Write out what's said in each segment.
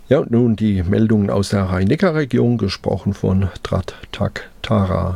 Ja, und nun die Meldungen aus der Rhein-Neckar-Region, gesprochen von Drat-Tak Tara.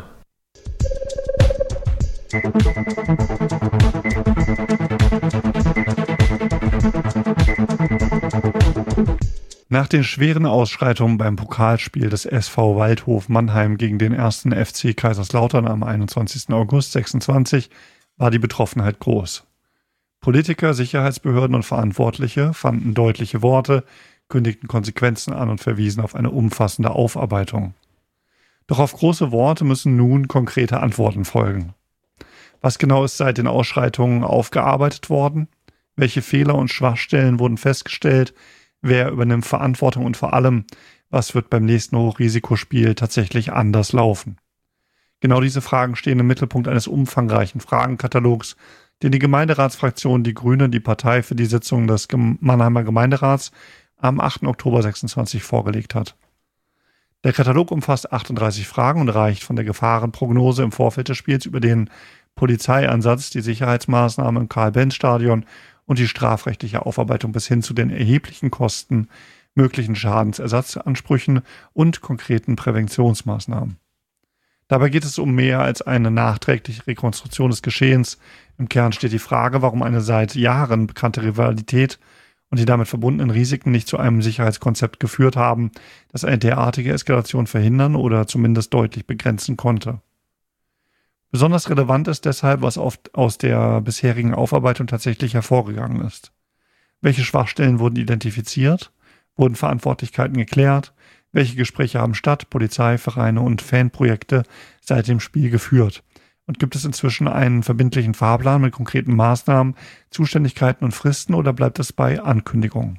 Nach den schweren Ausschreitungen beim Pokalspiel des SV Waldhof Mannheim gegen den 1. FC Kaiserslautern am 21. August 26 war die Betroffenheit groß. Politiker, Sicherheitsbehörden und Verantwortliche fanden deutliche Worte, kündigten Konsequenzen an und verwiesen auf eine umfassende Aufarbeitung. Doch auf große Worte müssen nun konkrete Antworten folgen. Was genau ist seit den Ausschreitungen aufgearbeitet worden? Welche Fehler und Schwachstellen wurden festgestellt? Wer übernimmt Verantwortung und vor allem, was wird beim nächsten Hochrisikospiel tatsächlich anders laufen? Genau diese Fragen stehen im Mittelpunkt eines umfangreichen Fragenkatalogs, den die Gemeinderatsfraktion Die Grünen, die Partei für die Sitzung des Mannheimer Gemeinderats, am 8. Oktober 26 vorgelegt hat. Der Katalog umfasst 38 Fragen und reicht von der Gefahrenprognose im Vorfeld des Spiels über den Polizeieinsatz, die Sicherheitsmaßnahmen im Karl-Benz-Stadion und die strafrechtliche Aufarbeitung bis hin zu den erheblichen Kosten, möglichen Schadensersatzansprüchen und konkreten Präventionsmaßnahmen. Dabei geht es um mehr als eine nachträgliche Rekonstruktion des Geschehens. Im Kern steht die Frage, warum eine seit Jahren bekannte Rivalität und die damit verbundenen Risiken nicht zu einem Sicherheitskonzept geführt haben, das eine derartige Eskalation verhindern oder zumindest deutlich begrenzen konnte. Besonders relevant ist deshalb, was oft aus der bisherigen Aufarbeitung tatsächlich hervorgegangen ist. Welche Schwachstellen wurden identifiziert? Wurden Verantwortlichkeiten geklärt? Welche Gespräche haben Stadt, Polizei, Vereine und Fanprojekte seit dem Spiel geführt? Und gibt es inzwischen einen verbindlichen Fahrplan mit konkreten Maßnahmen, Zuständigkeiten und Fristen oder bleibt es bei Ankündigungen?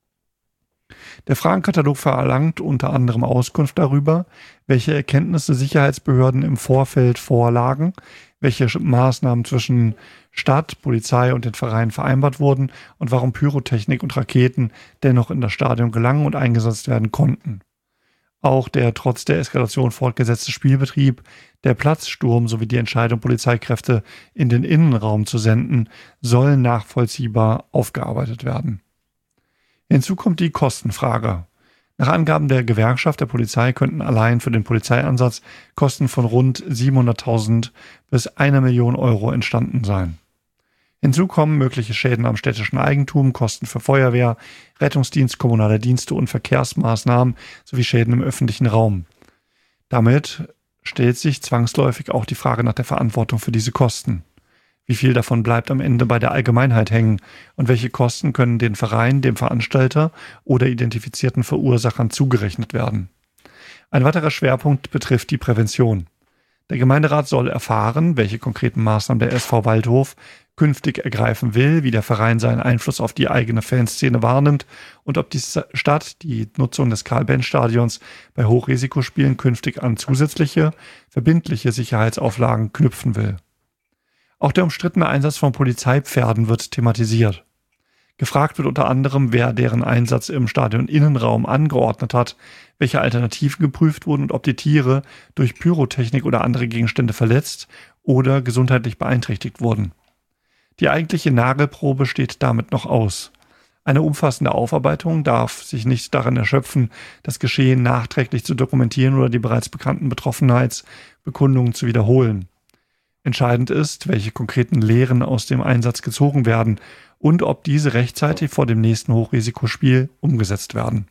Der Fragenkatalog verlangt unter anderem Auskunft darüber, welche Erkenntnisse Sicherheitsbehörden im Vorfeld vorlagen, welche Maßnahmen zwischen Stadt, Polizei und den Vereinen vereinbart wurden und warum Pyrotechnik und Raketen dennoch in das Stadion gelangen und eingesetzt werden konnten. Auch der trotz der Eskalation fortgesetzte Spielbetrieb, der Platzsturm sowie die Entscheidung, Polizeikräfte in den Innenraum zu senden, sollen nachvollziehbar aufgearbeitet werden. Hinzu kommt die Kostenfrage. Nach Angaben der Gewerkschaft der Polizei könnten allein für den Polizeieinsatz Kosten von rund 700.000 bis 1 Million Euro entstanden sein. Hinzu kommen mögliche Schäden am städtischen Eigentum, Kosten für Feuerwehr, Rettungsdienst, kommunale Dienste und Verkehrsmaßnahmen sowie Schäden im öffentlichen Raum. Damit stellt sich zwangsläufig auch die Frage nach der Verantwortung für diese Kosten. Wie viel davon bleibt am Ende bei der Allgemeinheit hängen und welche Kosten können den Verein, dem Veranstalter oder identifizierten Verursachern zugerechnet werden? Ein weiterer Schwerpunkt betrifft die Prävention. Der Gemeinderat soll erfahren, welche konkreten Maßnahmen der SV Waldhof künftig ergreifen will, wie der Verein seinen Einfluss auf die eigene Fanszene wahrnimmt und ob die Stadt die Nutzung des Karl-Benz-Stadions bei Hochrisikospielen künftig an zusätzliche, verbindliche Sicherheitsauflagen knüpfen will. Auch der umstrittene Einsatz von Polizeipferden wird thematisiert. Gefragt wird unter anderem, wer deren Einsatz im Stadion-Innenraum angeordnet hat, welche Alternativen geprüft wurden und ob die Tiere durch Pyrotechnik oder andere Gegenstände verletzt oder gesundheitlich beeinträchtigt wurden. Die eigentliche Nagelprobe steht damit noch aus. Eine umfassende Aufarbeitung darf sich nicht darin erschöpfen, das Geschehen nachträglich zu dokumentieren oder die bereits bekannten Betroffenheitsbekundungen zu wiederholen. Entscheidend ist, welche konkreten Lehren aus dem Einsatz gezogen werden und ob diese rechtzeitig vor dem nächsten Hochrisikospiel umgesetzt werden.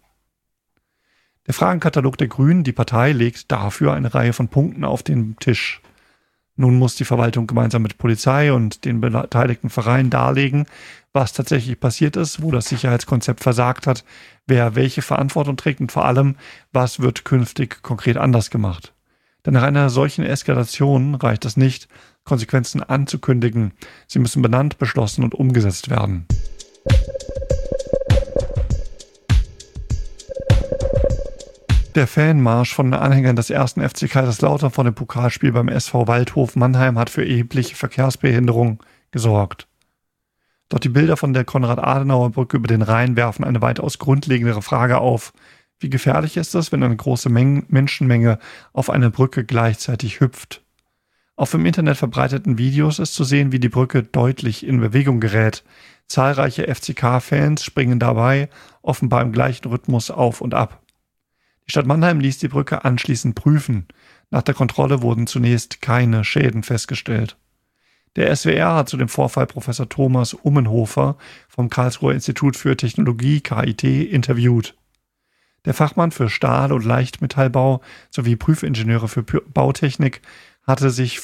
Der Fragenkatalog der Grünen, die Partei, legt dafür eine Reihe von Punkten auf den Tisch. Nun muss die Verwaltung gemeinsam mit Polizei und den beteiligten Vereinen darlegen, was tatsächlich passiert ist, wo das Sicherheitskonzept versagt hat, wer welche Verantwortung trägt und vor allem, was wird künftig konkret anders gemacht. Denn nach einer solchen Eskalation reicht es nicht, Konsequenzen anzukündigen. Sie müssen benannt, beschlossen und umgesetzt werden. Der Fanmarsch von Anhängern des 1. FC Kaiserslautern vor dem Pokalspiel beim SV Waldhof Mannheim hat für erhebliche Verkehrsbehinderung gesorgt. Doch die Bilder von der Konrad-Adenauer-Brücke über den Rhein werfen eine weitaus grundlegendere Frage auf. Wie gefährlich ist es, wenn eine große Menschenmenge auf eine Brücke gleichzeitig hüpft? Auf im Internet verbreiteten Videos ist zu sehen, wie die Brücke deutlich in Bewegung gerät. Zahlreiche FCK-Fans springen dabei offenbar im gleichen Rhythmus auf und ab. Die Stadt Mannheim ließ die Brücke anschließend prüfen. Nach der Kontrolle wurden zunächst keine Schäden festgestellt. Der SWR hat zu dem Vorfall Professor Thomas Ummenhofer vom Karlsruher Institut für Technologie KIT interviewt. Der Fachmann für Stahl- und Leichtmetallbau sowie Prüfingenieure für Bautechnik hatte sich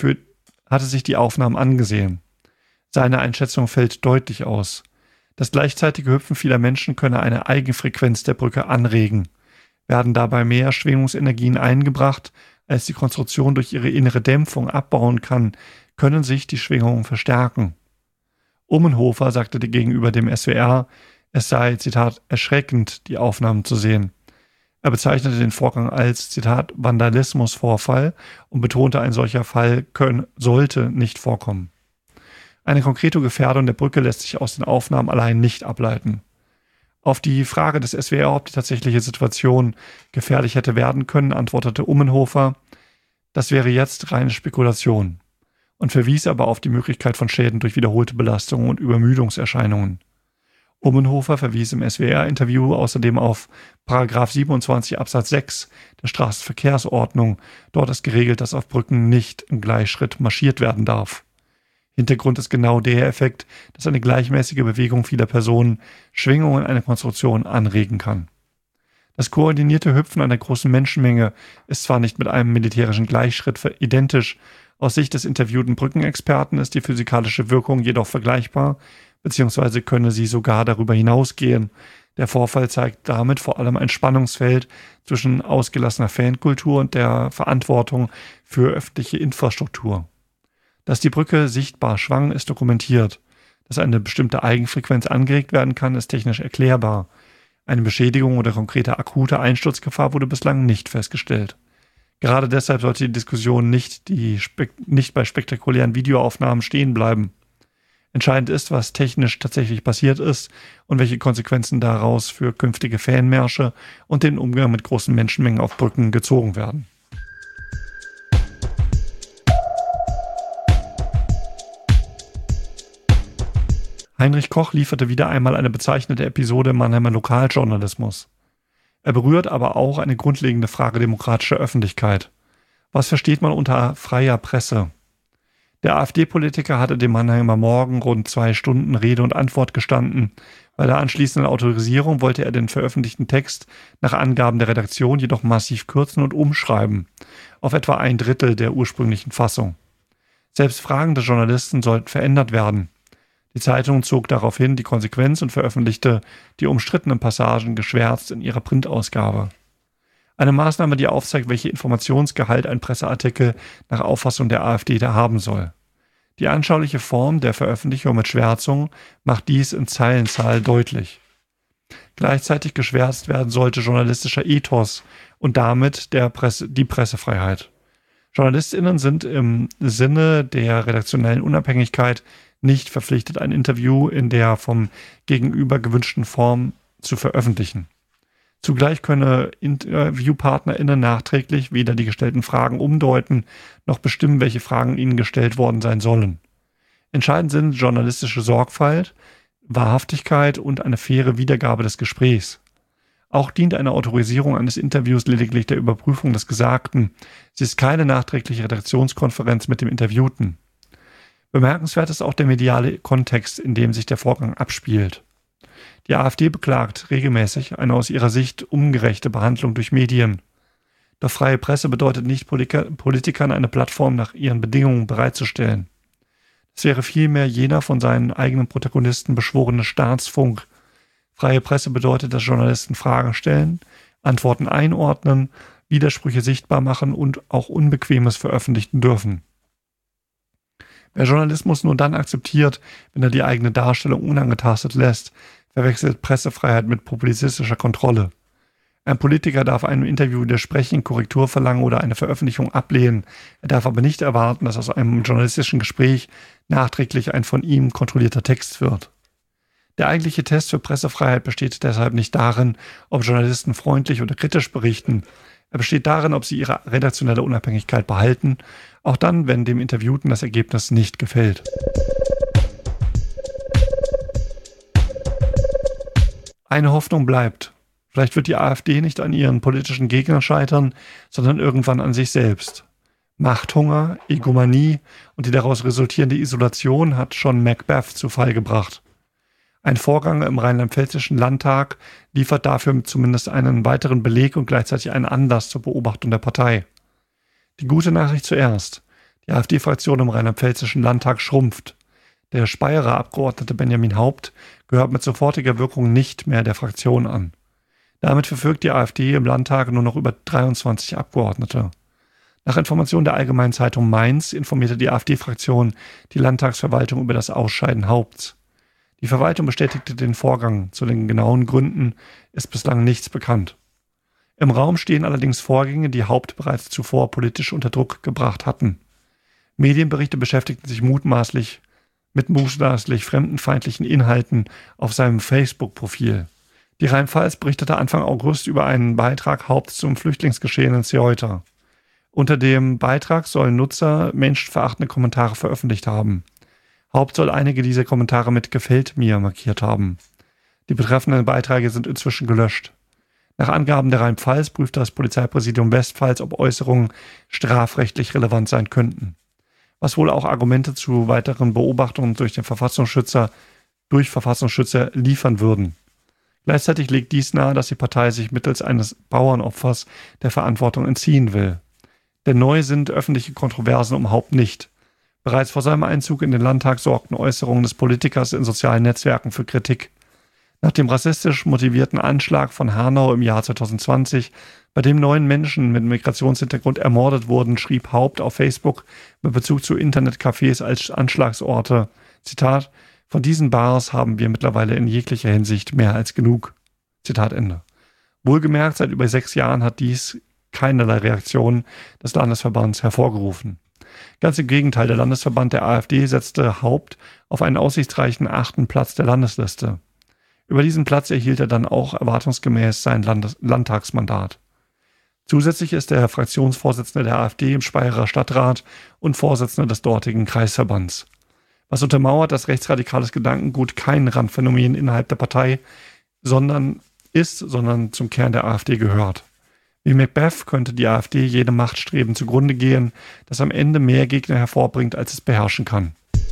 die Aufnahmen angesehen. Seine Einschätzung fällt deutlich aus. Das gleichzeitige Hüpfen vieler Menschen könne eine Eigenfrequenz der Brücke anregen. Werden dabei mehr Schwingungsenergien eingebracht, als die Konstruktion durch ihre innere Dämpfung abbauen kann, können sich die Schwingungen verstärken. Ummenhofer sagte gegenüber dem SWR, es sei, Zitat, erschreckend, die Aufnahmen zu sehen. Er bezeichnete den Vorgang als, Zitat, Vandalismusvorfall und betonte, ein solcher Fall sollte nicht vorkommen. Eine konkrete Gefährdung der Brücke lässt sich aus den Aufnahmen allein nicht ableiten. Auf die Frage des SWR, ob die tatsächliche Situation gefährlich hätte werden können, antwortete Ummenhofer, das wäre jetzt reine Spekulation, und verwies aber auf die Möglichkeit von Schäden durch wiederholte Belastungen und Übermüdungserscheinungen. Ummenhofer verwies im SWR-Interview außerdem auf § 27 Absatz 6 der Straßenverkehrsordnung. Dort ist geregelt, dass auf Brücken nicht im Gleichschritt marschiert werden darf. Hintergrund ist genau der Effekt, dass eine gleichmäßige Bewegung vieler Personen Schwingungen einer Konstruktion anregen kann. Das koordinierte Hüpfen einer großen Menschenmenge ist zwar nicht mit einem militärischen Gleichschritt identisch, aus Sicht des interviewten Brückenexperten ist die physikalische Wirkung jedoch vergleichbar, beziehungsweise könne sie sogar darüber hinausgehen. Der Vorfall zeigt damit vor allem ein Spannungsfeld zwischen ausgelassener Fankultur und der Verantwortung für öffentliche Infrastruktur. Dass die Brücke sichtbar schwang, ist dokumentiert. Dass eine bestimmte Eigenfrequenz angeregt werden kann, ist technisch erklärbar. Eine Beschädigung oder konkrete akute Einsturzgefahr wurde bislang nicht festgestellt. Gerade deshalb sollte die Diskussion nicht bei spektakulären Videoaufnahmen stehen bleiben. Entscheidend ist, was technisch tatsächlich passiert ist und welche Konsequenzen daraus für künftige Fanmärsche und den Umgang mit großen Menschenmengen auf Brücken gezogen werden. Heinrich Koch lieferte wieder einmal eine bezeichnete Episode im Mannheimer Lokaljournalismus. Er berührt aber auch eine grundlegende Frage demokratischer Öffentlichkeit. Was versteht man unter freier Presse? Der AfD-Politiker hatte dem Mannheimer Morgen rund 2 Stunden Rede und Antwort gestanden. Bei der anschließenden Autorisierung wollte er den veröffentlichten Text nach Angaben der Redaktion jedoch massiv kürzen und umschreiben, auf etwa 1/3 der ursprünglichen Fassung. Selbst fragende Journalisten sollten verändert werden. Die Zeitung zog daraufhin die Konsequenz und veröffentlichte die umstrittenen Passagen geschwärzt in ihrer Printausgabe. Eine Maßnahme, die aufzeigt, welche Informationsgehalt ein Presseartikel nach Auffassung der AfD da haben soll. Die anschauliche Form der Veröffentlichung mit Schwärzung macht dies in Zeilenzahl deutlich. Gleichzeitig geschwärzt werden sollte journalistischer Ethos und damit die Pressefreiheit. JournalistInnen sind im Sinne der redaktionellen Unabhängigkeit nicht verpflichtet, ein Interview in der vom Gegenüber gewünschten Form zu veröffentlichen. Zugleich könne InterviewpartnerInnen nachträglich weder die gestellten Fragen umdeuten, noch bestimmen, welche Fragen ihnen gestellt worden sein sollen. Entscheidend sind journalistische Sorgfalt, Wahrhaftigkeit und eine faire Wiedergabe des Gesprächs. Auch dient eine Autorisierung eines Interviews lediglich der Überprüfung des Gesagten. Sie ist keine nachträgliche Redaktionskonferenz mit dem Interviewten. Bemerkenswert ist auch der mediale Kontext, in dem sich der Vorgang abspielt. Die AfD beklagt regelmäßig eine aus ihrer Sicht ungerechte Behandlung durch Medien. Doch freie Presse bedeutet nicht, Politikern eine Plattform nach ihren Bedingungen bereitzustellen. Es wäre vielmehr jener von seinen eigenen Protagonisten beschworene Staatsfunk. Freie Presse bedeutet, dass Journalisten Fragen stellen, Antworten einordnen, Widersprüche sichtbar machen und auch Unbequemes veröffentlichen dürfen. Wer Journalismus nur dann akzeptiert, wenn er die eigene Darstellung unangetastet lässt, verwechselt Pressefreiheit mit publizistischer Kontrolle. Ein Politiker darf einem Interview widersprechen, Korrektur verlangen oder eine Veröffentlichung ablehnen. Er darf aber nicht erwarten, dass aus einem journalistischen Gespräch nachträglich ein von ihm kontrollierter Text wird. Der eigentliche Test für Pressefreiheit besteht deshalb nicht darin, ob Journalisten freundlich oder kritisch berichten. Er besteht darin, ob sie ihre redaktionelle Unabhängigkeit behalten, auch dann, wenn dem Interviewten das Ergebnis nicht gefällt. Eine Hoffnung bleibt. Vielleicht wird die AfD nicht an ihren politischen Gegnern scheitern, sondern irgendwann an sich selbst. Machthunger, Egomanie und die daraus resultierende Isolation hat schon Macbeth zu Fall gebracht. Ein Vorgang im rheinland-pfälzischen Landtag liefert dafür zumindest einen weiteren Beleg und gleichzeitig einen Anlass zur Beobachtung der Partei. Die gute Nachricht zuerst. Die AfD-Fraktion im rheinland-pfälzischen Landtag schrumpft. Der Speyerer Abgeordnete Benjamin Haupt gehört mit sofortiger Wirkung nicht mehr der Fraktion an. Damit verfügt die AfD im Landtag nur noch über 23 Abgeordnete. Nach Informationen der Allgemeinen Zeitung Mainz informierte die AfD-Fraktion die Landtagsverwaltung über das Ausscheiden Haupts. Die Verwaltung bestätigte den Vorgang. Zu den genauen Gründen ist bislang nichts bekannt. Im Raum stehen allerdings Vorgänge, die Haupt bereits zuvor politisch unter Druck gebracht hatten. Medienberichte beschäftigten sich mutmaßlich fremdenfeindlichen Inhalten auf seinem Facebook-Profil. Die Rheinpfalz berichtete Anfang August über einen Beitrag Haupts zum Flüchtlingsgeschehen in Ceuta. Unter dem Beitrag sollen Nutzer menschenverachtende Kommentare veröffentlicht haben. Haupt soll einige dieser Kommentare mit „Gefällt mir" markiert haben. Die betreffenden Beiträge sind inzwischen gelöscht. Nach Angaben der Rheinpfalz prüft das Polizeipräsidium Westpfalz, ob Äußerungen strafrechtlich relevant sein könnten. Was wohl auch Argumente zu weiteren Beobachtungen durch Verfassungsschützer liefern würden. Gleichzeitig legt dies nahe, dass die Partei sich mittels eines Bauernopfers der Verantwortung entziehen will. Denn neu sind öffentliche Kontroversen um Haupt nicht. Bereits vor seinem Einzug in den Landtag sorgten Äußerungen des Politikers in sozialen Netzwerken für Kritik. Nach dem rassistisch motivierten Anschlag von Hanau im Jahr 2020, bei dem 9 Menschen mit Migrationshintergrund ermordet wurden, schrieb Haupt auf Facebook mit Bezug zu Internetcafés als Anschlagsorte, Zitat, „Von diesen Bars haben wir mittlerweile in jeglicher Hinsicht mehr als genug." Zitat Ende. Wohlgemerkt, seit über 6 Jahren hat dies keinerlei Reaktion des Landesverbands hervorgerufen. Ganz im Gegenteil, der Landesverband der AfD setzte Haupt auf einen aussichtsreichen 8. Platz der Landesliste. Über diesen Platz erhielt er dann auch erwartungsgemäß sein Landtagsmandat. Zusätzlich ist er Fraktionsvorsitzender der AfD im Speyerer Stadtrat und Vorsitzender des dortigen Kreisverbands. Was untermauert, dass rechtsradikales Gedankengut kein Randphänomen innerhalb der Partei sondern zum Kern der AfD gehört. Wie Macbeth könnte die AfD jedem Machtstreben zugrunde gehen, das am Ende mehr Gegner hervorbringt, als es beherrschen kann.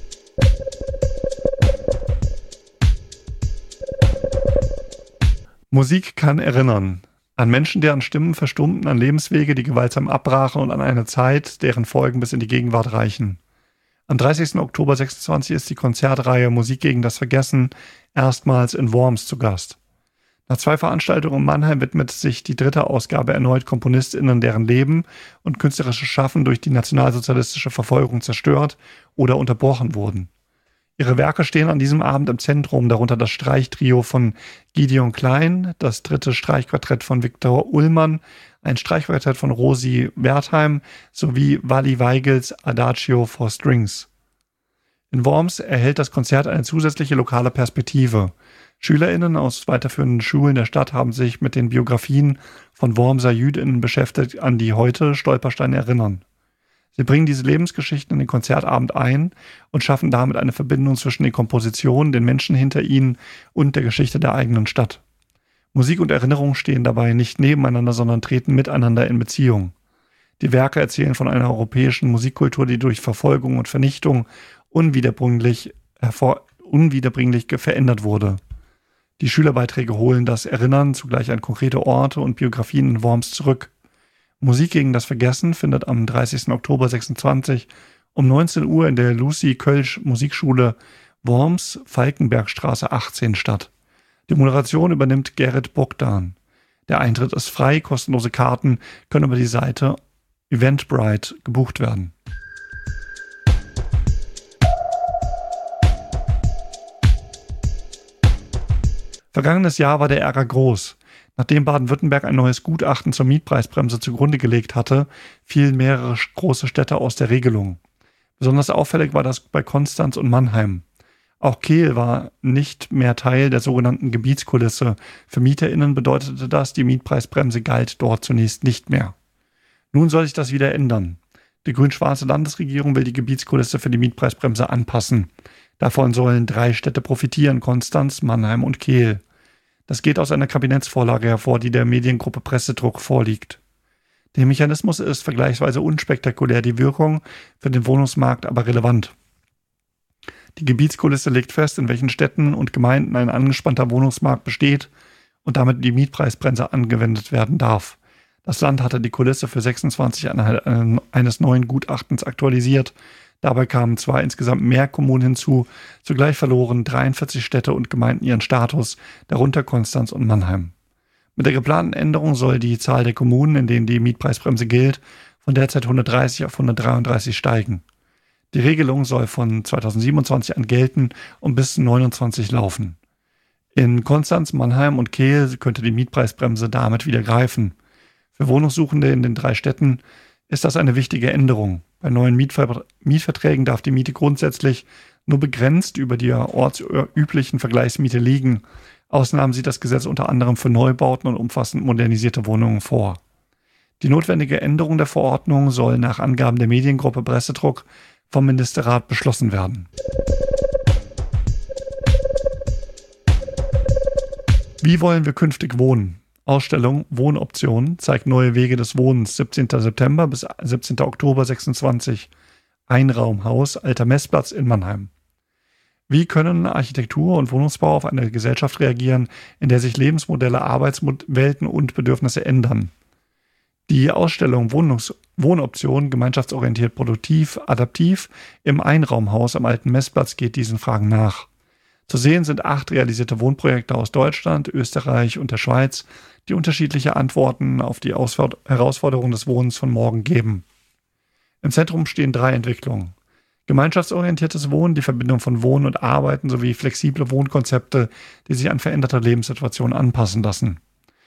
Musik kann erinnern. An Menschen, deren Stimmen verstummten, an Lebenswege, die gewaltsam abbrachen und an eine Zeit, deren Folgen bis in die Gegenwart reichen. Am 30. Oktober 26 ist die Konzertreihe Musik gegen das Vergessen erstmals in Worms zu Gast. Nach 2 Veranstaltungen in Mannheim widmet sich die 3. Ausgabe erneut KomponistInnen, deren Leben und künstlerisches Schaffen durch die nationalsozialistische Verfolgung zerstört oder unterbrochen wurden. Ihre Werke stehen an diesem Abend im Zentrum, darunter das Streichtrio von Gideon Klein, das 3. Streichquartett von Viktor Ullmann, ein Streichquartett von Rosi Wertheim sowie Wally Weigels Adagio for Strings. In Worms erhält das Konzert eine zusätzliche lokale Perspektive. SchülerInnen aus weiterführenden Schulen der Stadt haben sich mit den Biografien von Wormser JüdInnen beschäftigt, an die heute Stolpersteine erinnern. Sie bringen diese Lebensgeschichten in den Konzertabend ein und schaffen damit eine Verbindung zwischen den Kompositionen, den Menschen hinter ihnen und der Geschichte der eigenen Stadt. Musik und Erinnerung stehen dabei nicht nebeneinander, sondern treten miteinander in Beziehung. Die Werke erzählen von einer europäischen Musikkultur, die durch Verfolgung und Vernichtung unwiederbringlich verändert wurde. Die Schülerbeiträge holen das Erinnern zugleich an konkrete Orte und Biografien in Worms zurück. Musik gegen das Vergessen findet am 30. Oktober 26 um 19 Uhr in der Lucy Kölsch Musikschule Worms, Falkenbergstraße 18 statt. Die Moderation übernimmt Gerrit Bogdan. Der Eintritt ist frei, kostenlose Karten können über die Seite Eventbrite gebucht werden. Vergangenes Jahr war der Ärger groß. Nachdem Baden-Württemberg ein neues Gutachten zur Mietpreisbremse zugrunde gelegt hatte, fielen mehrere große Städte aus der Regelung. Besonders auffällig war das bei Konstanz und Mannheim. Auch Kehl war nicht mehr Teil der sogenannten Gebietskulisse. Für MieterInnen bedeutete das, die Mietpreisbremse galt dort zunächst nicht mehr. Nun soll sich das wieder ändern. Die grün-schwarze Landesregierung will die Gebietskulisse für die Mietpreisbremse anpassen. Davon sollen 3 Städte profitieren: Konstanz, Mannheim und Kehl. Das geht aus einer Kabinettsvorlage hervor, die der Mediengruppe Pressedruck vorliegt. Der Mechanismus ist vergleichsweise unspektakulär, die Wirkung für den Wohnungsmarkt aber relevant. Die Gebietskulisse legt fest, in welchen Städten und Gemeinden ein angespannter Wohnungsmarkt besteht und damit die Mietpreisbremse angewendet werden darf. Das Land hatte die Kulisse für 26 anhand eines neuen Gutachtens aktualisiert. Dabei kamen 2 insgesamt mehr Kommunen hinzu. Zugleich verloren 43 Städte und Gemeinden ihren Status, darunter Konstanz und Mannheim. Mit der geplanten Änderung soll die Zahl der Kommunen, in denen die Mietpreisbremse gilt, von derzeit 130 auf 133 steigen. Die Regelung soll von 2027 an gelten und bis 2029 laufen. In Konstanz, Mannheim und Kehl könnte die Mietpreisbremse damit wieder greifen. Für Wohnungssuchende in den 3 Städten ist das eine wichtige Änderung. Bei neuen Mietverträgen darf die Miete grundsätzlich nur begrenzt über der ortsüblichen Vergleichsmiete liegen. Ausnahmen sieht das Gesetz unter anderem für Neubauten und umfassend modernisierte Wohnungen vor. Die notwendige Änderung der Verordnung soll nach Angaben der Mediengruppe Pressedruck vom Ministerrat beschlossen werden. Wie wollen wir künftig wohnen? Ausstellung Wohnoptionen zeigt neue Wege des Wohnens, 17. September bis 17. Oktober 26. Einraumhaus, Alter Messplatz in Mannheim. Wie können Architektur und Wohnungsbau auf eine Gesellschaft reagieren, in der sich Lebensmodelle, Arbeitswelten und Bedürfnisse ändern? Die Ausstellung Wohnoptionen, gemeinschaftsorientiert, produktiv, adaptiv im Einraumhaus am Alten Messplatz geht diesen Fragen nach. Zu sehen sind 8 realisierte Wohnprojekte aus Deutschland, Österreich und der Schweiz, die unterschiedliche Antworten auf die Herausforderungen des Wohnens von morgen geben. Im Zentrum stehen 3 Entwicklungen: gemeinschaftsorientiertes Wohnen, die Verbindung von Wohnen und Arbeiten sowie flexible Wohnkonzepte, die sich an veränderte Lebenssituationen anpassen lassen.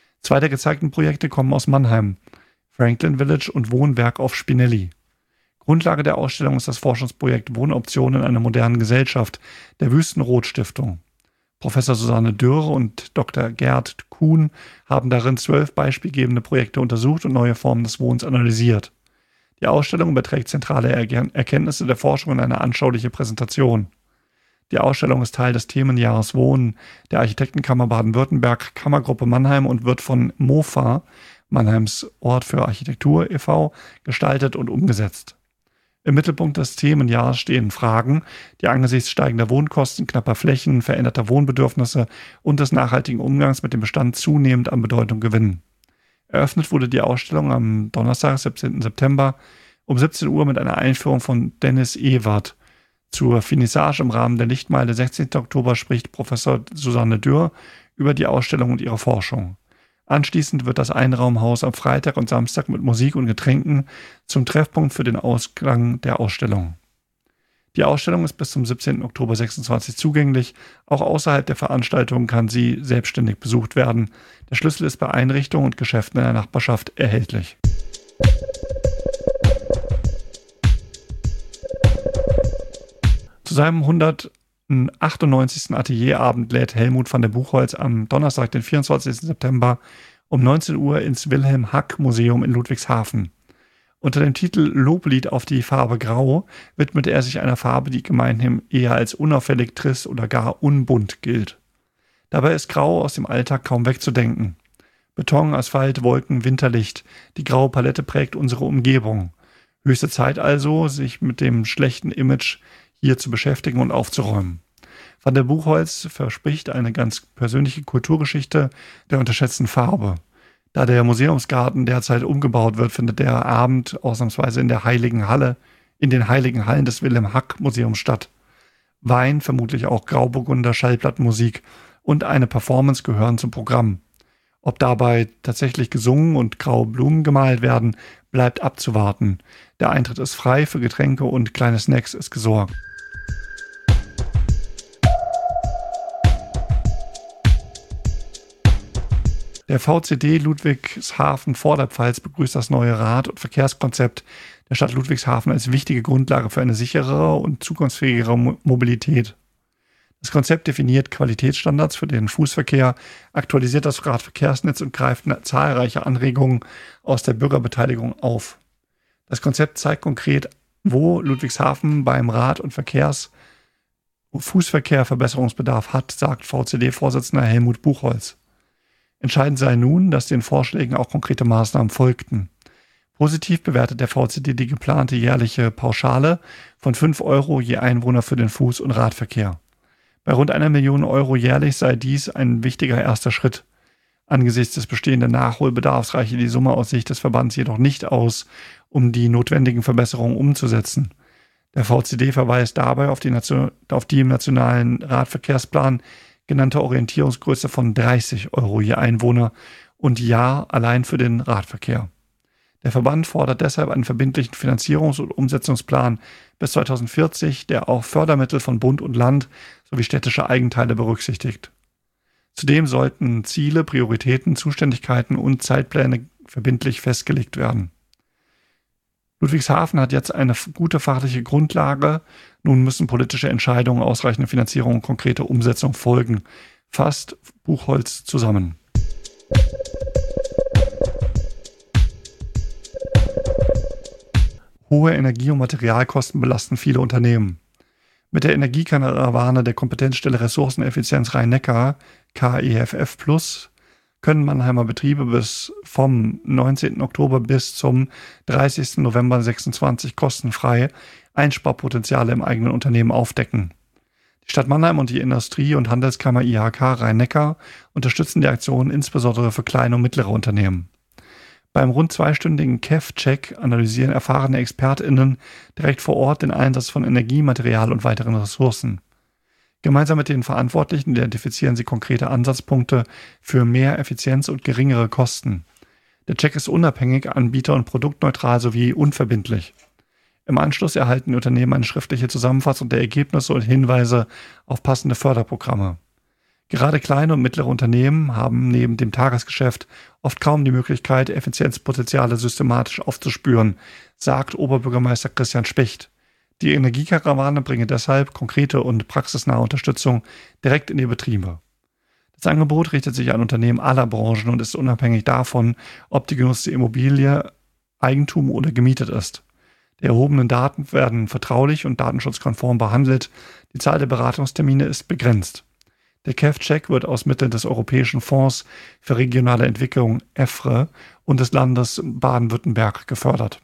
2 der gezeigten Projekte kommen aus Mannheim: Franklin Village und Wohnwerk auf Spinelli. Grundlage der Ausstellung ist das Forschungsprojekt Wohnoptionen in einer modernen Gesellschaft der Wüstenrot-Stiftung. Professor Susanne Dürr und Dr. Gerd Kuhn haben darin 12 beispielgebende Projekte untersucht und neue Formen des Wohnens analysiert. Die Ausstellung überträgt zentrale Erkenntnisse der Forschung in eine anschauliche Präsentation. Die Ausstellung ist Teil des Themenjahres Wohnen der Architektenkammer Baden-Württemberg, Kammergruppe Mannheim und wird von MOFA, Mannheims Ort für Architektur e.V., gestaltet und umgesetzt. Im Mittelpunkt des Themenjahres stehen Fragen, die angesichts steigender Wohnkosten, knapper Flächen, veränderter Wohnbedürfnisse und des nachhaltigen Umgangs mit dem Bestand zunehmend an Bedeutung gewinnen. Eröffnet wurde die Ausstellung am Donnerstag, 17. September um 17 Uhr mit einer Einführung von Dennis Ewert. Zur Finissage im Rahmen der Lichtmeile 16. Oktober spricht Professor Susanne Dürr über die Ausstellung und ihre Forschung. Anschließend wird das Einraumhaus am Freitag und Samstag mit Musik und Getränken zum Treffpunkt für den Ausklang der Ausstellung. Die Ausstellung ist bis zum 17. Oktober 26 zugänglich. Auch außerhalb der Veranstaltung kann sie selbstständig besucht werden. Der Schlüssel ist bei Einrichtungen und Geschäften in der Nachbarschaft erhältlich. Zu seinem 198. Atelierabend lädt Helmut van der Buchholz am Donnerstag, den 24. September um 19 Uhr ins Wilhelm-Hack-Museum in Ludwigshafen. Unter dem Titel Loblied auf die Farbe Grau widmet er sich einer Farbe, die gemeinhin eher als unauffällig, trist oder gar unbunt gilt. Dabei ist Grau aus dem Alltag kaum wegzudenken. Beton, Asphalt, Wolken, Winterlicht, die graue Palette prägt unsere Umgebung. Höchste Zeit also, sich mit dem schlechten Image hier zu beschäftigen und aufzuräumen. Van der Buchholz verspricht eine ganz persönliche Kulturgeschichte der unterschätzten Farbe. Da der Museumsgarten derzeit umgebaut wird, findet der Abend ausnahmsweise in den Heiligen Hallen des Wilhelm-Hack-Museums statt. Wein, vermutlich auch Grauburgunder, Schallplattenmusik und eine Performance gehören zum Programm. Ob dabei tatsächlich gesungen und graue Blumen gemalt werden, bleibt abzuwarten. Der Eintritt ist frei, für Getränke und kleine Snacks ist gesorgt. Der VCD Ludwigshafen-Vorderpfalz begrüßt das neue Rad- und Verkehrskonzept der Stadt Ludwigshafen als wichtige Grundlage für eine sichere und zukunftsfähigere Mobilität. Das Konzept definiert Qualitätsstandards für den Fußverkehr, aktualisiert das Radverkehrsnetz und greift zahlreiche Anregungen aus der Bürgerbeteiligung auf. Das Konzept zeigt konkret, wo Ludwigshafen beim Rad- und Fußverkehr Verbesserungsbedarf hat, sagt VCD-Vorsitzender Helmut Buchholz. Entscheidend sei nun, dass den Vorschlägen auch konkrete Maßnahmen folgten. Positiv bewertet der VCD die geplante jährliche Pauschale von 5 Euro je Einwohner für den Fuß- und Radverkehr. Bei rund 1 Million Euro jährlich sei dies ein wichtiger erster Schritt. Angesichts des bestehenden Nachholbedarfs reiche die Summe aus Sicht des Verbands jedoch nicht aus, um die notwendigen Verbesserungen umzusetzen. Der VCD verweist dabei auf die im nationalen Radverkehrsplan genannte Orientierungsgröße von 30 Euro je Einwohner und Jahr allein für den Radverkehr. Der Verband fordert deshalb einen verbindlichen Finanzierungs- und Umsetzungsplan bis 2040, der auch Fördermittel von Bund und Land sowie städtische Eigenteile berücksichtigt. Zudem sollten Ziele, Prioritäten, Zuständigkeiten und Zeitpläne verbindlich festgelegt werden. Ludwigshafen hat jetzt eine gute fachliche Grundlage. Nun müssen politische Entscheidungen, ausreichende Finanzierung und konkrete Umsetzung folgen. Fasst Buchholz zusammen. Hohe Energie- und Materialkosten belasten viele Unternehmen. Mit der Energiekarawane der Kompetenzstelle Ressourceneffizienz Rhein-Neckar, KEFF+, können Mannheimer Betriebe vom 19. Oktober bis zum 30. November 2026 kostenfrei Einsparpotenziale im eigenen Unternehmen aufdecken. Die Stadt Mannheim und die Industrie- und Handelskammer IHK Rhein-Neckar unterstützen die Aktion insbesondere für kleine und mittlere Unternehmen. Beim rund 2-stündigen KEF-Check analysieren erfahrene ExpertInnen direkt vor Ort den Einsatz von Energie, Material und weiteren Ressourcen. Gemeinsam mit den Verantwortlichen identifizieren sie konkrete Ansatzpunkte für mehr Effizienz und geringere Kosten. Der Check ist unabhängig, anbieter- und produktneutral sowie unverbindlich. Im Anschluss erhalten die Unternehmen eine schriftliche Zusammenfassung der Ergebnisse und Hinweise auf passende Förderprogramme. Gerade kleine und mittlere Unternehmen haben neben dem Tagesgeschäft oft kaum die Möglichkeit, Effizienzpotenziale systematisch aufzuspüren, sagt Oberbürgermeister Christian Specht. Die Energiekarawane bringe deshalb konkrete und praxisnahe Unterstützung direkt in die Betriebe. Das Angebot richtet sich an Unternehmen aller Branchen und ist unabhängig davon, ob die genutzte Immobilie Eigentum oder gemietet ist. Die erhobenen Daten werden vertraulich und datenschutzkonform behandelt. Die Zahl der Beratungstermine ist begrenzt. Der KEF-Check wird aus Mitteln des Europäischen Fonds für regionale Entwicklung EFRE und des Landes Baden-Württemberg gefördert.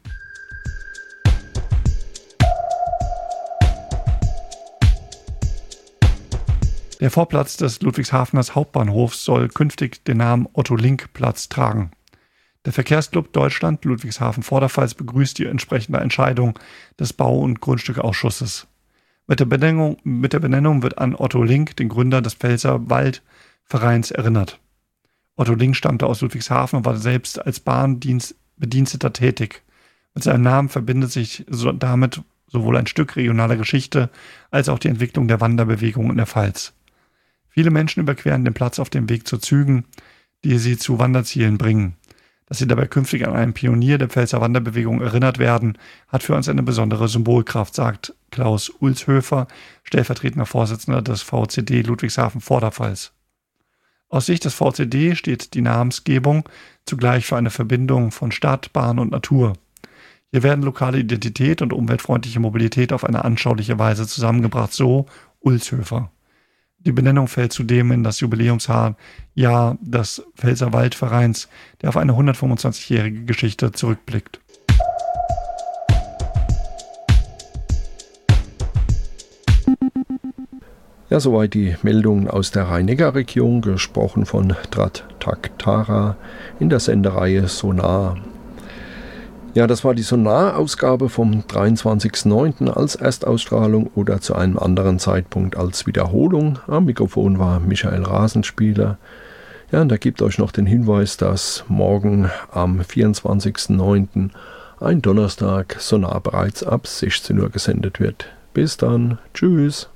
Der Vorplatz des Ludwigshafeners Hauptbahnhofs soll künftig den Namen Otto-Link-Platz tragen. Der Verkehrsclub Deutschland Ludwigshafen-Vorderpfalz begrüßt die entsprechende Entscheidung des Bau- und Grundstückausschusses. Mit der Benennung wird an Otto Link, den Gründer des Pfälzer Waldvereins, erinnert. Otto Link stammte aus Ludwigshafen und war selbst als Bahnbediensteter tätig. Mit seinem Namen verbindet sich damit sowohl ein Stück regionaler Geschichte als auch die Entwicklung der Wanderbewegung in der Pfalz. Viele Menschen überqueren den Platz auf dem Weg zu Zügen, die sie zu Wanderzielen bringen. Dass sie dabei künftig an einen Pionier der Pfälzer Wanderbewegung erinnert werden, hat für uns eine besondere Symbolkraft, sagt Klaus Ulshöfer, stellvertretender Vorsitzender des VCD Ludwigshafen-Vorderpfalz. Aus Sicht des VCD steht die Namensgebung zugleich für eine Verbindung von Stadt, Bahn und Natur. Hier werden lokale Identität und umweltfreundliche Mobilität auf eine anschauliche Weise zusammengebracht, so Ulshöfer. Die Benennung fällt zudem in das Jubiläumsjahr des Pfälzer Waldvereins, der auf eine 125-jährige Geschichte zurückblickt. Ja, soweit die Meldungen aus der Rhein-Neckar-Region, gesprochen von Trat Tak Tara in der Sendereihe Sonar. Ja, das war die Sonar-Ausgabe vom 23.09. als Erstausstrahlung oder zu einem anderen Zeitpunkt als Wiederholung. Am Mikrofon war Michael Rasenspieler. Ja, und da gibt euch noch den Hinweis, dass morgen am 24.09. ein Donnerstag Sonar bereits ab 16 Uhr gesendet wird. Bis dann. Tschüss.